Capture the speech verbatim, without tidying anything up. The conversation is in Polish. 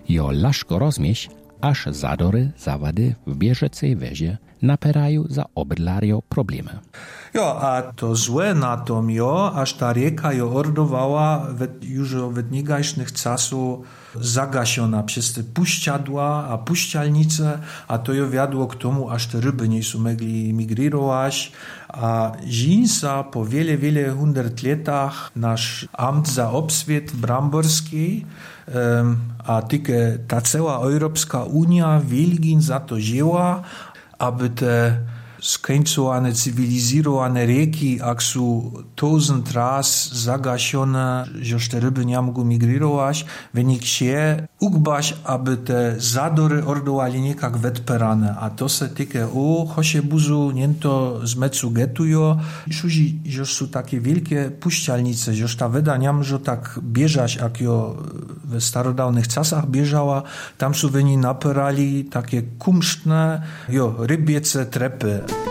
Jo laszko rozmieś, aż zadory, zawady w bieżecej wezie naperają za obydlario problemy. Jo, a to złe na tom jo, aż ta rieka jo ordowała już od niegajsznych czasu zagasiona przez te puściadła, a puścialnice, a to jo wiadło k tomu, aż te ryby nie są mogli migrirować, a Żinsa po wiele, wiele hundert latach nasz amt za obswiet bramborski, um, a tyke ta cała Europejska Unia wielgin za to wzięła, aby te skońcowane, cywilizowane rieki, jak są tausend raz zagasione, że te ryby nie mogą migrować, wynik się ukbać, aby te zadory ordowali niekak wetperane. A to se tyke, o, chosie buzu, nie to z mecu getujo. Szuzi, że są takie wielkie puścialnice, że ta woda nie może tak bieżać, jak jo w starodawnych czasach bieżała. Tam są wyni napierali takie kumsztne, jo, rybiece trepy.